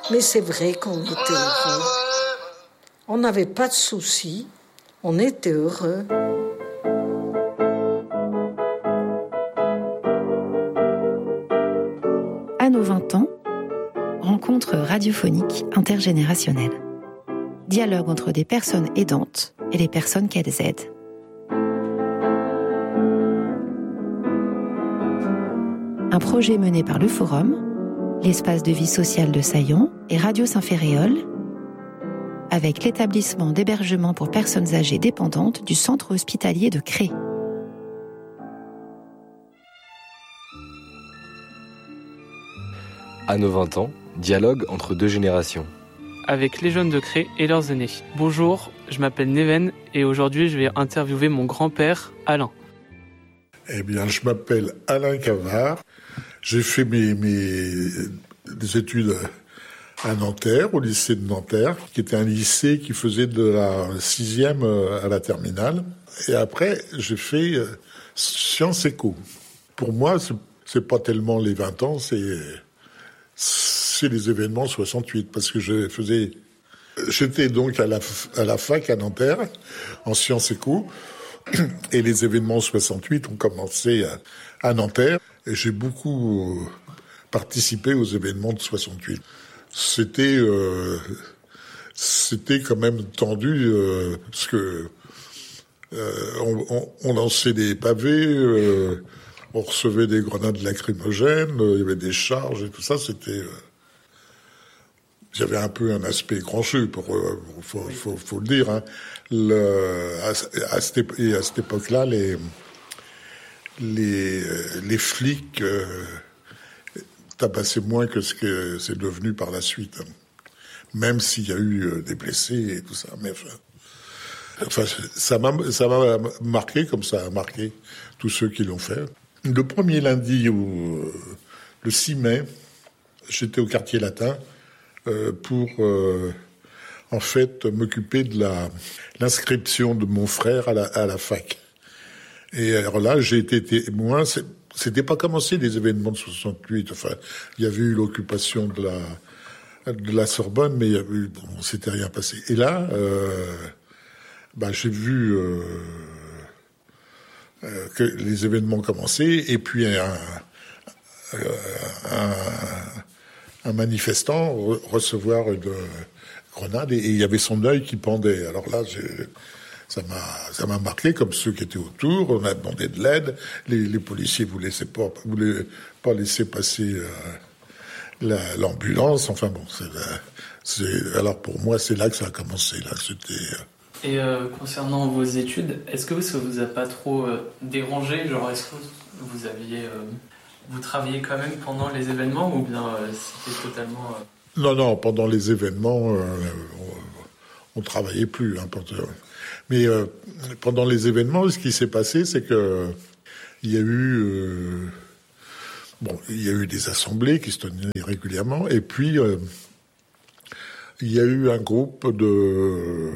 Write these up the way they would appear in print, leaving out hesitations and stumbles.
Mais c'est vrai qu'on était heureux. On n'avait pas de soucis, on était heureux. À nos 20 ans, rencontre radiophonique intergénérationnelle. Dialogue entre des personnes aidantes et les personnes qu'elles aident. Un projet mené par le Forum, l'espace de vie sociale de Saillon et Radio Saint-Ferréol, avec l'établissement d'hébergement pour personnes âgées dépendantes du centre hospitalier de Cré. À nos 20 ans, dialogue entre deux générations. Avec les jeunes de Cré et leurs aînés. Bonjour, je m'appelle Neven et aujourd'hui je vais interviewer mon grand-père, Alain. Eh bien, je m'appelle Alain Cavard. J'ai fait des études à Nanterre, au lycée de Nanterre, qui était un lycée qui faisait de la 6e à la terminale. Et après, j'ai fait Sciences Éco. Pour moi, c'est pas tellement les 20 ans, c'est les événements 68, parce que j'étais donc à la fac à Nanterre, en Sciences Éco, et les événements 68 ont commencé à Nanterre, et j'ai beaucoup participé aux événements de 68. C'était quand même tendu, parce que on lançait des pavés, on recevait des grenades lacrymogènes, il y avait des charges et tout ça, c'était... J'avais un peu un aspect grand jeu, faut le dire. Hein. À cette époque-là, les flics tabassaient moins que ce que c'est devenu par la suite. Hein. Même s'il y a eu des blessés et tout ça. Mais enfin, ça m'a marqué comme ça a marqué tous ceux qui l'ont fait. Le premier lundi, le 6 mai, j'étais au quartier latin pour en fait m'occuper de l'inscription de mon frère à la fac. Et alors là, j'ai été témoin. C'était pas commencé les événements de 68. Enfin, il y avait eu l'occupation de la Sorbonne, mais bon, s'était rien passé. Et là, j'ai vu que les événements commençaient, et puis un manifestant recevoir une grenade, et il y avait son œil qui pendait. Alors là, ça m'a marqué, comme ceux qui étaient autour. On a demandé de l'aide. Les policiers voulaient pas laisser passer l'ambulance. Enfin bon, alors pour moi, c'est là que ça a commencé. Là, c'était. Et concernant vos études, est-ce que ça vous a pas trop dérangé ? Genre, est-ce que vous travailliez quand même pendant les événements, ou bien c'était totalement... Non, pendant les événements, on travaillait plus. Hein, mais pendant les événements, ce qui s'est passé, c'est que il y a eu des assemblées qui se tenaient régulièrement, et puis il y a eu un groupe de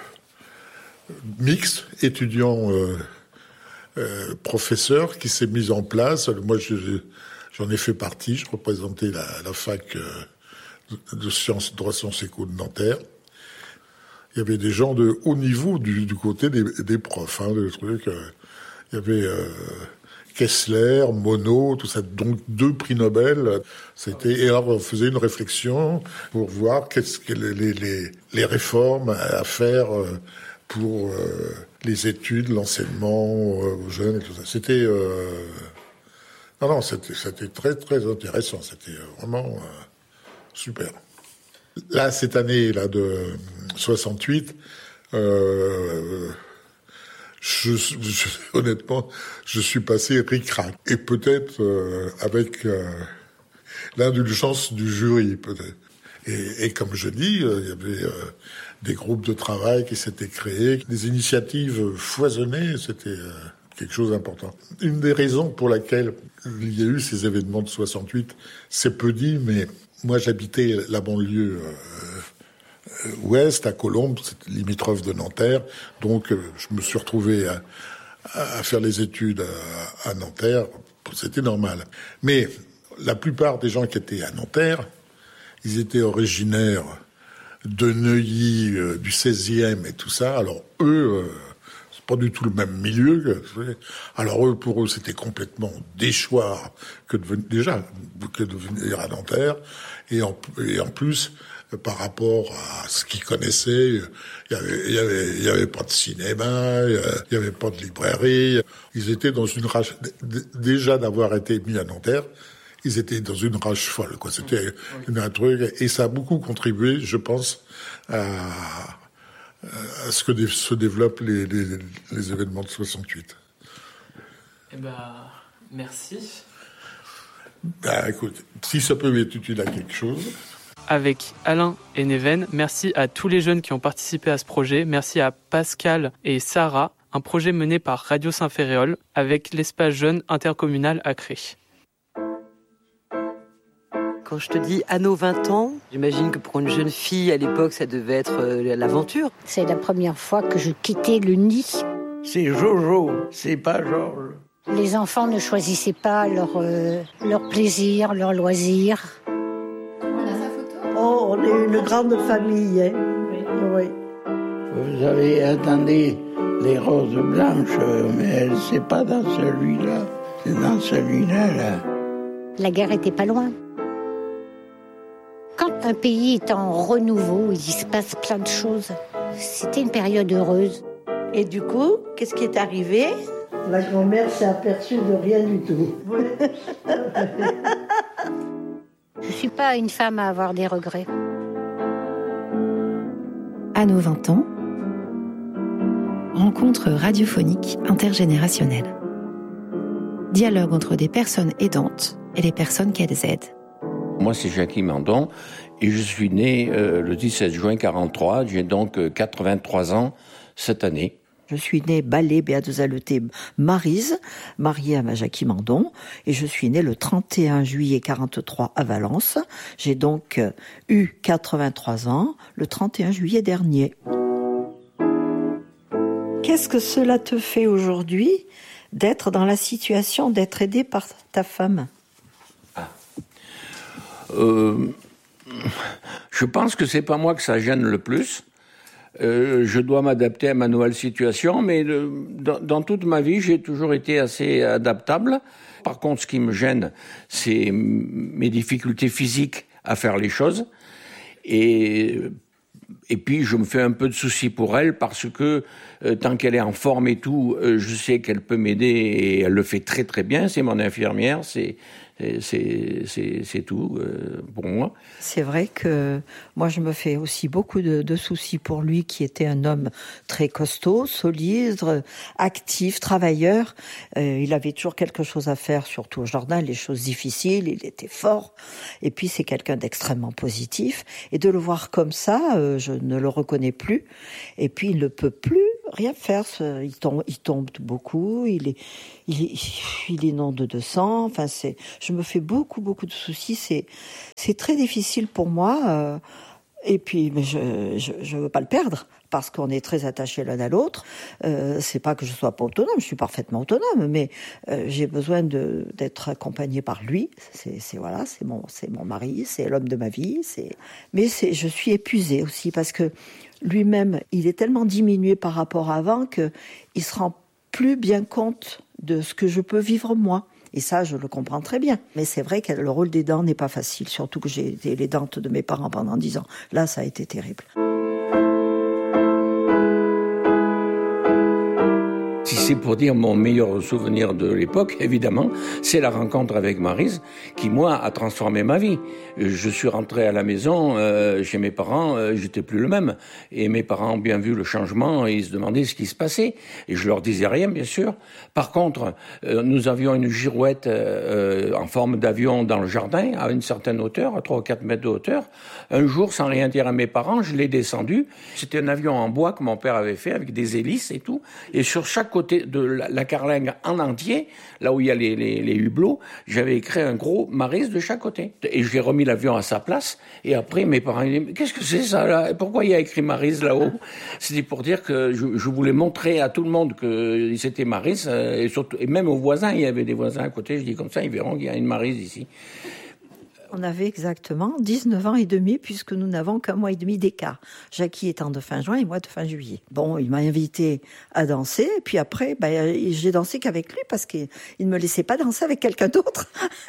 mixte, étudiants professeurs, qui s'est mis en place. Moi, j'en ai fait partie. Je représentais la fac de sciences, droit sciences éco de Nanterre. Il y avait des gens de haut niveau du côté des profs. Hein, des trucs. Il y avait Kessler, Monod, tout ça. Donc 2 prix Nobel. Et alors on faisait une réflexion pour voir qu'est-ce que les réformes à faire pour les études, l'enseignement aux jeunes et tout ça. C'était c'était très très intéressant. C'était vraiment super. Là, cette année là de 68, honnêtement, je suis passé ric-rac. Et peut-être avec l'indulgence du jury, peut-être. Et comme je dis, il y avait des groupes de travail qui s'étaient créés, des initiatives foisonnées, c'était quelque chose d'important. Une des raisons pour laquelle il y a eu ces événements de 68, c'est peu dit, mais moi j'habitais la banlieue ouest, à Colombes, c'est limitrophe de Nanterre, donc je me suis retrouvé à faire les études à Nanterre, c'était normal. Mais la plupart des gens qui étaient à Nanterre ils étaient originaires de Neuilly, du 16e et tout ça. Alors eux, c'est pas du tout le même milieu. Alors eux, pour eux, c'était complètement déchoir que de venir à Nanterre. Et en plus, par rapport à ce qu'ils connaissaient, il y avait pas de cinéma, il y avait pas de librairie. Ils étaient dans une rage, déjà d'avoir été mis à Nanterre, ils étaient dans une rage folle, quoi. C'était un truc, et ça a beaucoup contribué, je pense, à ce que se développent les événements de 68. Eh ben, merci. Écoute, si ça peut être utile à quelque chose. Avec Alain et Neven, merci à tous les jeunes qui ont participé à ce projet. Merci à Pascal et Sarah, un projet mené par Radio Saint-Ferréol avec l'espace jeune intercommunal à Cré. Quand je te dis à nos 20 ans, j'imagine que pour une jeune fille à l'époque, ça devait être l'aventure. C'est la première fois que je quittais le nid. C'est Jojo, c'est pas Georges. Les enfants ne choisissaient pas leur plaisir, leur loisir. Oh, on est une grande famille, hein. Oui. Vous avez attendu les roses blanches, mais c'est pas dans celui-là. C'est dans celui-là, là. La guerre était pas loin. Quand un pays est en renouveau, il se passe plein de choses. C'était une période heureuse. Et du coup, qu'est-ce qui est arrivé ? La grand-mère s'est aperçue de rien du tout. Oui. Je suis pas une femme à avoir des regrets. À nos 20 ans, rencontre radiophonique intergénérationnelle. Dialogue entre des personnes aidantes et les personnes qu'elles aident. Moi, c'est Jackie Mandon et je suis né le 17 juin 1943. J'ai donc 83 ans cette année. Je suis née Ballet Béatuzaleté Maryse, mariée à ma Jackie Mandon, et je suis née le 31 juillet 1943 à Valence. J'ai donc eu 83 ans le 31 juillet dernier. Qu'est-ce que cela te fait aujourd'hui d'être dans la situation d'être aidée par ta femme ? Je pense que c'est pas moi que ça gêne le plus. Je dois m'adapter à ma nouvelle situation, mais dans toute ma vie, j'ai toujours été assez adaptable. Par contre, ce qui me gêne, c'est mes difficultés physiques à faire les choses. Et puis, je me fais un peu de soucis pour elle parce que tant qu'elle est en forme et tout, je sais qu'elle peut m'aider et elle le fait très très bien. C'est mon infirmière, c'est tout pour moi. C'est vrai que moi je me fais aussi beaucoup de soucis pour lui qui était un homme très costaud, solide, actif, travailleur. Il avait toujours quelque chose à faire, surtout au jardin, les choses difficiles, il était fort. Et puis c'est quelqu'un d'extrêmement positif. Et de le voir comme ça, je ne le reconnais plus. Et puis il ne peut plus rien faire. Il tombe beaucoup, il est non de sang. Enfin, je me fais beaucoup de soucis. C'est très difficile pour moi. Et puis, mais je veux pas le perdre parce qu'on est très attachés l'un à l'autre. C'est pas que je sois pas autonome, je suis parfaitement autonome, mais j'ai besoin d'être accompagnée par lui. C'est mon mari, c'est l'homme de ma vie. Mais je suis épuisée aussi parce que lui-même, il est tellement diminué par rapport à avant que il se rend plus bien compte de ce que je peux vivre moi. Et ça, je le comprends très bien. Mais c'est vrai que le rôle d'aidant n'est pas facile, surtout que j'ai été l'aidante de mes parents pendant 10 ans. Là, ça a été terrible. Si c'est pour dire mon meilleur souvenir de l'époque, évidemment, c'est la rencontre avec Maryse qui, moi, a transformé ma vie. Je suis rentré à la maison, chez mes parents, j'étais plus le même. Et mes parents ont bien vu le changement et ils se demandaient ce qui se passait. Et je leur disais rien, bien sûr. Par contre, nous avions une girouette en forme d'avion dans le jardin, à une certaine hauteur, à 3 ou 4 mètres de hauteur. Un jour, sans rien dire à mes parents, je l'ai descendu. C'était un avion en bois que mon père avait fait avec des hélices et tout. Et sur chaque côté de la carlingue en entier, là où il y a les hublots, j'avais écrit un gros Maryse de chaque côté. Et j'ai remis l'avion à sa place. Et après, mes parents disaient, mais qu'est-ce que c'est ça là ? Pourquoi il y a écrit Maryse là-haut ? C'était pour dire que je voulais montrer à tout le monde que c'était Maryse. Et même aux voisins, il y avait des voisins à côté. Je dis comme ça, ils verront qu'il y a une Maryse ici. On avait exactement 19 ans et demi, puisque nous n'avons qu'un mois et demi d'écart. Jackie étant de fin juin et moi de fin juillet. Bon, il m'a invité à danser, et puis après, j'ai dansé qu'avec lui, parce qu'il ne me laissait pas danser avec quelqu'un d'autre.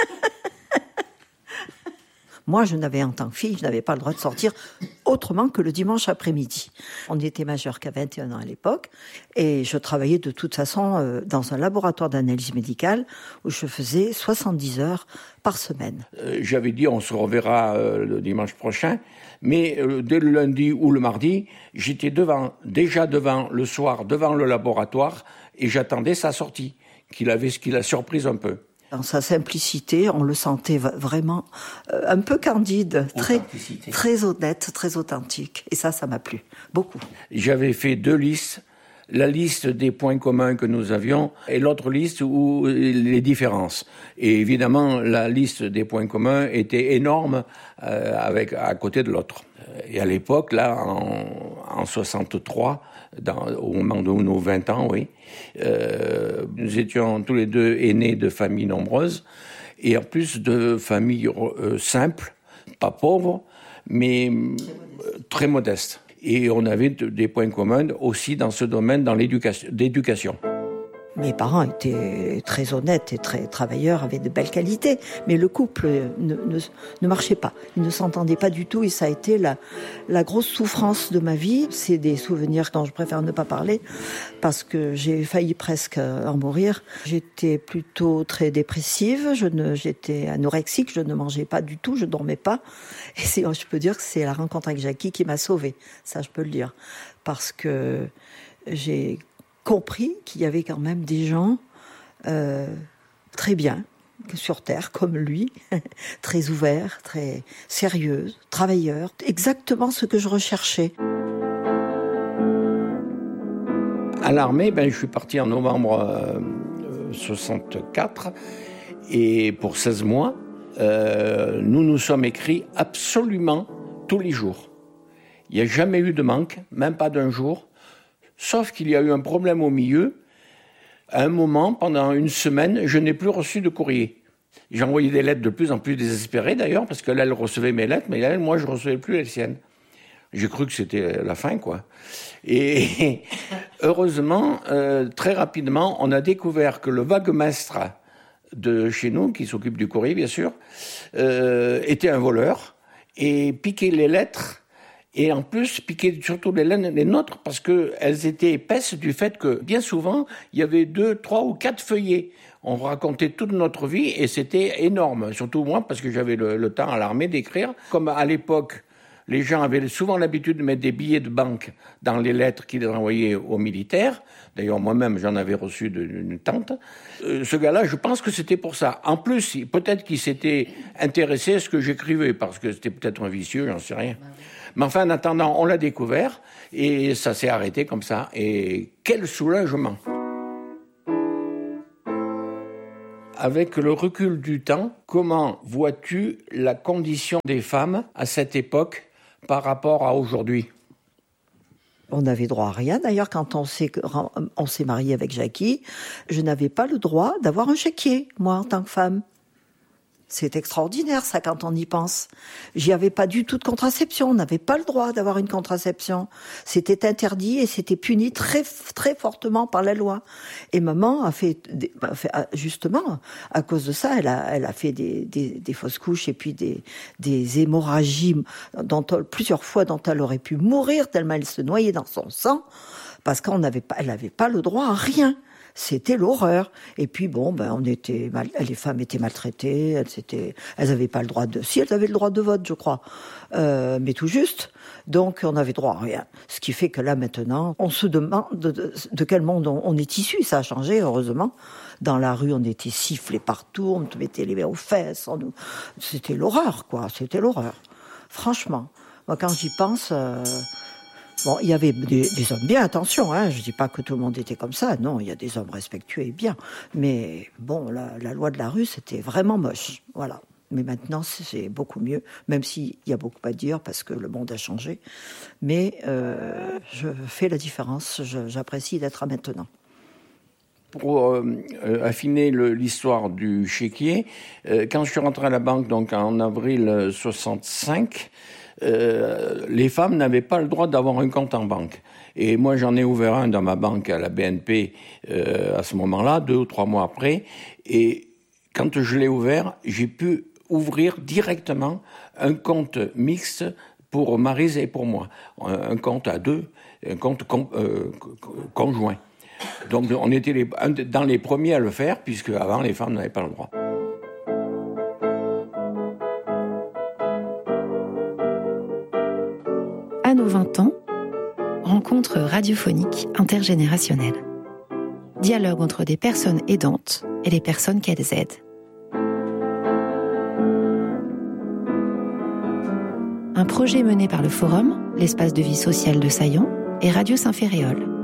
Moi, en tant que fille, je n'avais pas le droit de sortir autrement que le dimanche après-midi. On n'était majeur qu'à 21 ans à l'époque, et je travaillais de toute façon dans un laboratoire d'analyse médicale où je faisais 70 heures par semaine. J'avais dit on se reverra le dimanche prochain, mais dès le lundi ou le mardi, j'étais déjà devant le soir, devant le laboratoire, et j'attendais sa sortie, qu'il a surprise un peu. Dans sa simplicité, on le sentait vraiment un peu candide, très honnête, très authentique. Et ça m'a plu, beaucoup. J'avais fait 2 listes, la liste des points communs que nous avions et l'autre liste où les différences. Et évidemment, la liste des points communs était énorme à côté de l'autre. Et à l'époque, là, en 63, au moment de nos 20 ans, oui, nous étions tous les deux aînés de familles nombreuses, et en plus de familles simples, pas pauvres, mais très modestes. Et on avait des points communs aussi dans ce domaine, dans l'éducation. Mes parents étaient très honnêtes et très travailleurs, avaient de belles qualités, mais le couple ne marchait pas. Ils ne s'entendaient pas du tout, et ça a été la grosse souffrance de ma vie. C'est des souvenirs dont je préfère ne pas parler, parce que j'ai failli presque en mourir. J'étais plutôt très dépressive, j'étais anorexique, je ne mangeais pas du tout, je ne dormais pas. Et je peux dire que c'est la rencontre avec Jackie qui m'a sauvée, ça je peux le dire, parce que j'ai compris qu'il y avait quand même des gens très bien sur Terre, comme lui, très ouverts, très sérieux, travailleurs, exactement ce que je recherchais. À l'armée, je suis parti en novembre 64, et pour 16 mois, nous sommes écrits absolument tous les jours. Il n'y a jamais eu de manque, même pas d'un jour. Sauf qu'il y a eu un problème au milieu. À un moment, pendant une semaine, je n'ai plus reçu de courrier. J'ai envoyé des lettres de plus en plus désespérées, d'ailleurs, parce que là, elle recevait mes lettres, mais là, moi, je ne recevais plus les siennes. J'ai cru que c'était la fin, quoi. Et heureusement, très rapidement, on a découvert que le vaguemestre de chez nous, qui s'occupe du courrier, bien sûr, était un voleur et piquait les lettres. Et en plus, piquer surtout les nôtres, parce qu'elles étaient épaisses du fait que, bien souvent, il y avait 2, 3 ou 4 feuillets. On racontait toute notre vie, et c'était énorme. Surtout moi, parce que j'avais le temps à l'armée d'écrire. Comme à l'époque, les gens avaient souvent l'habitude de mettre des billets de banque dans les lettres qu'ils envoyaient aux militaires. D'ailleurs, moi-même, j'en avais reçu d'une tante. Ce gars-là, je pense que c'était pour ça. En plus, peut-être qu'il s'était intéressé à ce que j'écrivais, parce que c'était peut-être un vicieux, j'en sais rien. Mais enfin, en attendant, on l'a découvert, et ça s'est arrêté comme ça. Et quel soulagement! Avec le recul du temps, comment vois-tu la condition des femmes à cette époque par rapport à aujourd'hui? On n'avait droit à rien. D'ailleurs, quand on s'est marié avec Jackie, je n'avais pas le droit d'avoir un chéquier, moi, en tant que femme. C'est extraordinaire, ça, quand on y pense. J'y avais pas du tout de contraception. On n'avait pas le droit d'avoir une contraception. C'était interdit et c'était puni très, très fortement par la loi. Et maman a fait justement, à cause de ça, elle a fait des fausses couches et puis des hémorragies plusieurs fois dont elle aurait pu mourir tellement elle se noyait dans son sang parce elle n'avait pas le droit à rien. C'était l'horreur. Et puis les femmes étaient maltraitées, elles avaient pas le droit si elles avaient le droit de vote, je crois, mais tout juste. Donc on avait droit à rien. Ce qui fait que là maintenant, on se demande de quel monde on est issu. Ça a changé, heureusement. Dans la rue, on était sifflés partout, on te mettait les mains aux fesses. C'était l'horreur, quoi. C'était l'horreur. Franchement, moi quand j'y pense. Bon, il y avait des hommes bien, attention, hein, je dis pas que tout le monde était comme ça, non, il y a des hommes respectueux et bien, mais bon, la loi de la rue, c'était vraiment moche, voilà. Mais maintenant, c'est beaucoup mieux, même s'il y a beaucoup à dire, parce que le monde a changé, mais je fais la différence, j'apprécie d'être à maintenant. pour affiner l'histoire du chéquier, quand je suis rentré à la banque, donc en avril 65, les femmes n'avaient pas le droit d'avoir un compte en banque. Et moi, j'en ai ouvert un dans ma banque à la BNP à ce moment-là, 2 ou 3 mois après. Et quand je l'ai ouvert, j'ai pu ouvrir directement un compte mixte pour Maryse et pour moi. Un compte à 2, un compte conjoint. Donc on était dans les premiers à le faire, puisque avant les femmes n'avaient pas le droit. À nos 20 ans, rencontre radiophonique intergénérationnelle. Dialogue entre des personnes aidantes et les personnes qu'elles aident. Un projet mené par le Forum, l'espace de vie sociale de Saillon et Radio Saint-Ferréol.